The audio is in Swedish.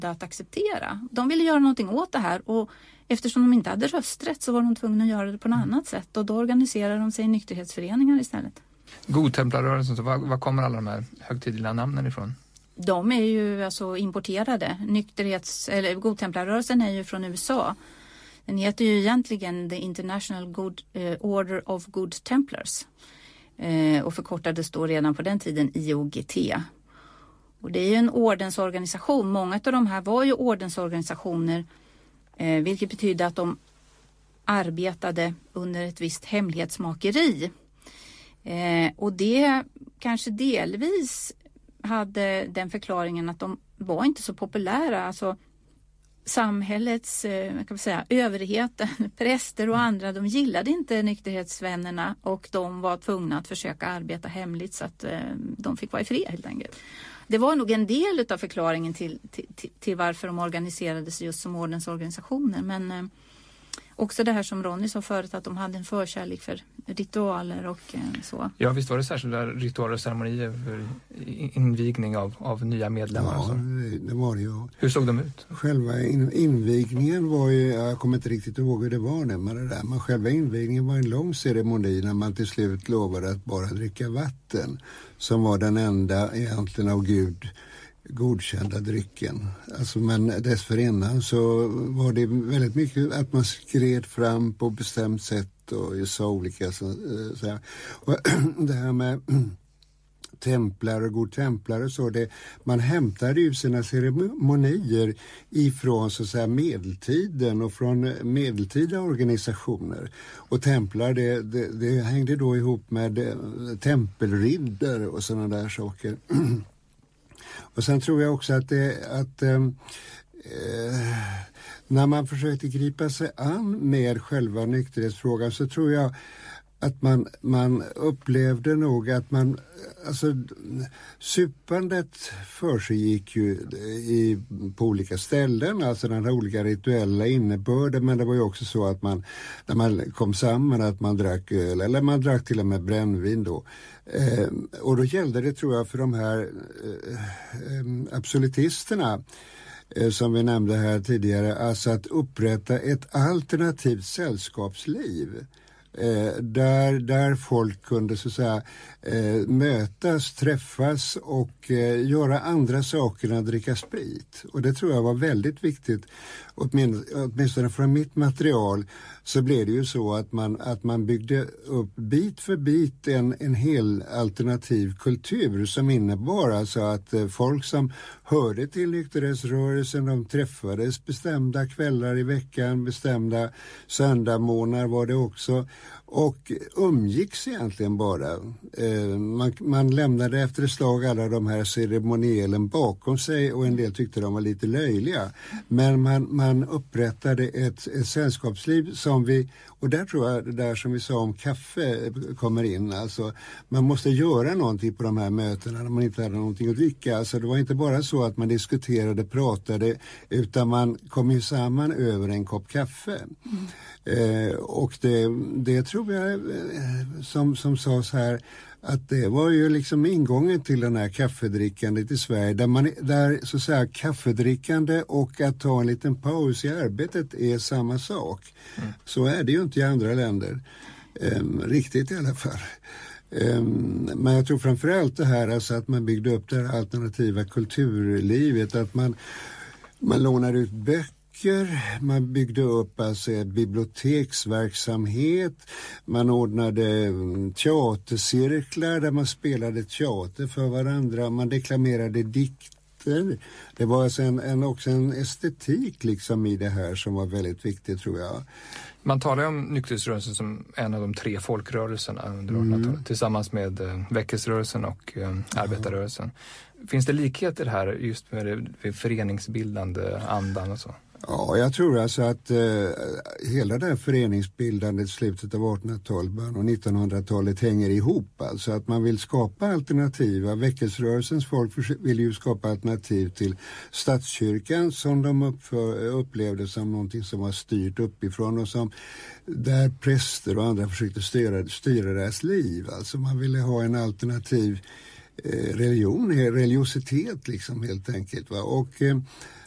att acceptera. De ville göra någonting åt det här och eftersom de inte hade rösträtt så var de tvungna att göra det på något annat sätt och då organiserade de sig i nykterhetsföreningar istället. Godtemplarrörelsen, så var kommer alla de här högtidliga namnen ifrån? De är ju alltså importerade. Godtemplarrörelsen är ju från USA. Den heter ju egentligen The International Order of Good Templars och förkortades då redan på den tiden IOGT. Och det är ju en ordensorganisation. Många av de här var ju ordensorganisationer vilket betyder att de arbetade under ett visst hemlighetsmakeri. Och det kanske delvis hade den förklaringen att de var inte så populära. Alltså samhällets överheten, präster och andra, de gillade inte nykterhetsvännerna och de var tvungna att försöka arbeta hemligt så att de fick vara i fred helt enkelt. Det var nog en del av förklaringen till varför de organiserade sig just som ordensorganisationer. Men också det här som Ronny sa förut, att de hade en förkärlek för ritualer och så. Ja, visst var det särskilda ritualer och ceremonier för invigning av nya medlemmar? Ja, det var det ju. Hur såg de ut? Själva invigningen var ju, jag kommer inte riktigt ihåg hur det var med det där, men själva invigningen var en lång ceremoni när man till slut lovade att bara dricka vatten, som var den enda egentligen av Gud godkända drycken. Alltså, men dessförinnan så var det väldigt mycket att man skred fram på bestämt sätt och sa olika så här. Och det här med templar och godtemplare och så, man hämtade ju sina ceremonier ifrån så att säga medeltiden och från medeltida organisationer. Och templar det hängde då ihop med tempelriddare och sådana där saker. Och sen tror jag också att när man försökte gripa sig an med själva nykterhetsfrågan så tror jag att man upplevde nog att supandet försiggick ju på olika ställen, alltså den här olika rituella innebörden, men det var ju också så att när man kom samman att man drack öl, eller man drack till och med brännvin då. Och då gällde det, tror jag, för de här absolutisterna som vi nämnde här tidigare, alltså att upprätta ett alternativt sällskapsliv. Där folk kunde så att säga mötas, träffas och göra andra saker än att dricka sprit. Och det tror jag var väldigt viktigt, åtminstone från mitt material så blev det ju så att man byggde upp bit för bit en hel alternativ kultur som innebar alltså att folk som hörde till nykterhetsrörelsen, de träffades bestämda kvällar i veckan, bestämda söndagmånader var det också, och umgicks egentligen bara. Man lämnade efter ett slag alla de här ceremonielen bakom sig och en del tyckte de var lite löjliga. Men man upprättade ett sällskapsliv som och där tror jag det där som vi sa om kaffe kommer in. Alltså, man måste göra någonting på de här mötena när man inte hade någonting att dricka. Alltså, det var inte bara så att man diskuterade, pratade, utan man kom ju samman över en kopp kaffe. Och det tror jag som sades här, att det var ju liksom ingången till den här kaffedrickandet i Sverige, där så att säga kaffedrickande och att ta en liten paus i arbetet är samma sak. Så är det ju inte i andra länder, riktigt i alla fall. Men jag tror framförallt det här, alltså att man byggde upp det här alternativa kulturlivet, att man lånar ut böcker, man byggde upp alltså biblioteksverksamhet, man ordnade teatercirklar där man spelade teater för varandra, man deklamerade dikter. Det var alltså också en estetik liksom i det här som var väldigt viktigt, tror jag. Man talar om nykterhetsrörelsen som en av de 3 folkrörelserna under 1800-talet tillsammans med väckelserörelsen och arbetarrörelsen. Finns det likheter här just med det föreningsbildande andan och så? Ja, jag tror alltså att hela det här föreningsbildandet i slutet av 1800-talet och 1900-talet hänger ihop. Alltså att man vill skapa alternativa. Väckelserörelsens folk vill ju skapa alternativ till statskyrkan som de upplevde som någonting som var styrt uppifrån och som där präster och andra försökte styra deras liv. Alltså man ville ha en alternativ religiositet liksom helt enkelt. Va? Och